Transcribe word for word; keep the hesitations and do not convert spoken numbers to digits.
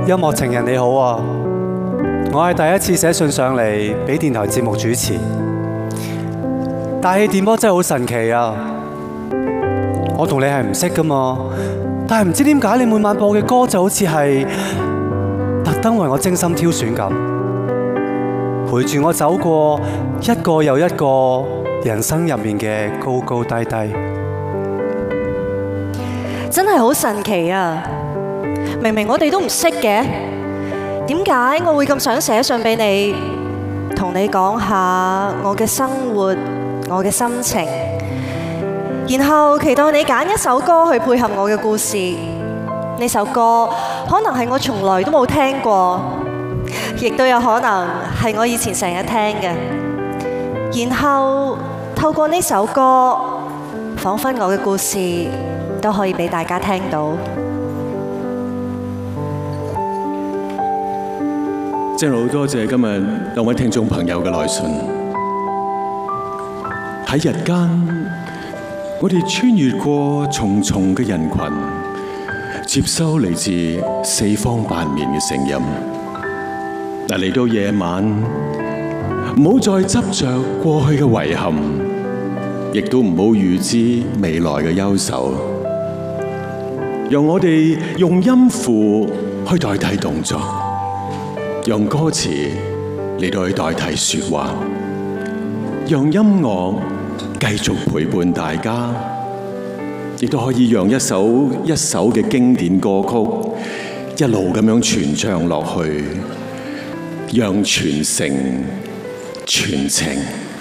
音樂情人你好啊，我係第一次寫信上嚟俾電台節目主持。大氣電波真係好神奇啊！我同你係唔識噶嘛，但係唔知點解你每晚播嘅歌就好似係特登為我精心挑選咁，陪住我走過一個又一個人生入面嘅高高低低。 真係好神奇啊！明明我哋都唔識嘅，點解我會咁想寫信俾你，同你講下我嘅生活、我嘅心情，然後期待你揀一首歌去配合我嘅故事。呢首歌可能係我從來都冇聽過，亦都有可能係我以前成日聽嘅。然後透過呢首歌，彷彿我嘅故事都可以俾大家聽到。 真係好多謝今日兩位聽眾朋友嘅來信。喺日間，我哋穿越過重重嘅人群，接收嚟自四方八面嘅聲音。但嚟到夜晚，唔好再執着過去嘅遺憾，亦都唔好預知未來嘅憂愁。讓我哋用音符去代替動作，用歌詞嚟到去代替說話，讓音樂繼續陪伴大家，亦都可以讓一首一首嘅經典歌曲一路咁樣傳唱落去，讓全城全情。